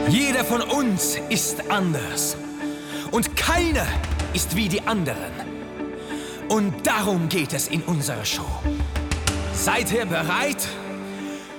Jeder von uns ist anders. Und keiner ist wie die anderen. Und darum geht es in unserer Show. Seid ihr bereit?